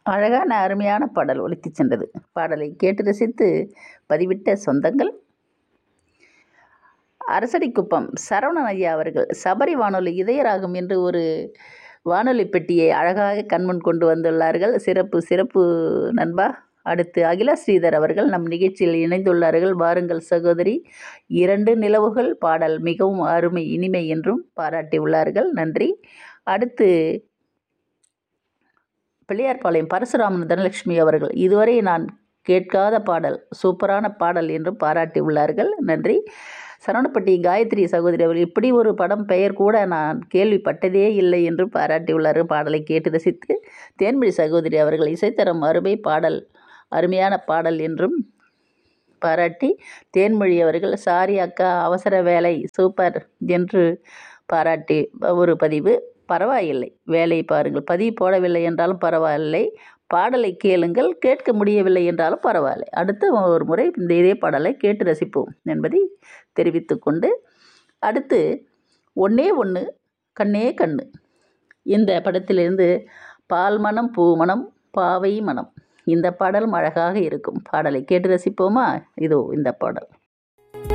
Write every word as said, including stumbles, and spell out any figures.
அழகான அருமையான பாடல் ஒலித்துச் சென்றது. பாடலை கேட்டு ரசித்து பதிவிட்ட சொந்தங்கள் அரசடிக்குப்பம் சரவணன் ஐயா அவர்கள் சபரி வானொலி இதயராகம் என்று ஒரு வானொலி பெட்டியை அழகாக கண்முன் கொண்டு வந்துள்ளார்கள். சிறப்பு சிறப்பு நண்பா. அடுத்து அகிலா ஸ்ரீதர் அவர்கள் நம் நிகழ்ச்சியில் இணைந்துள்ளார்கள். வாருங்கள் சகோதரி, இரண்டு நிலவுகள் பாடல் மிகவும் அருமை இனிமை என்றும் பாராட்டியுள்ளார்கள். நன்றி. அடுத்து பிள்ளையார்பாளையம் பரசுராமன் தனலட்சுமி அவர்கள் இதுவரை நான் கேட்காத பாடல், சூப்பரான பாடல் என்று பாராட்டி உள்ளார்கள். நன்றி. சரவணப்பட்டி காயத்ரி சகோதரி அவர்கள் இப்படி ஒரு படம் பெயர் கூட நான் கேள்விப்பட்டதே இல்லை என்று பாராட்டியுள்ளார்கள். பாடலை கேட்டு ரசித்து தேன்மொழி சகோதரி அவர்கள் இசைத்தரம் அருமை பாடல், அருமையான பாடல் என்றும் பாராட்டி தேன்மொழி அவர்கள் சாரி அக்கா அவசர வேலை சூப்பர் என்று பாராட்டி ஒரு பதிவு. பரவாயில்லை, வேலை பாருங்கள், பதிவு போடவில்லை என்றாலும் பரவாயில்லை, பாடலை கேளுங்கள், கேட்க முடியவில்லை என்றாலும் பரவாயில்லை, அடுத்து ஒரு முறை இந்த இதே பாடலை கேட்டு ரசிப்போம் என்பதை தெரிவித்து கொண்டு அடுத்து ஒன்றே ஒன்று கண்ணே கண்ணு இந்த படத்திலிருந்து பால் மனம் பூ மனம் பாவை மனம் இந்த பாடலும் அழகாக இருக்கும். பாடலை கேட்டு ரசிப்போமா? இதோ இந்த பாடல்.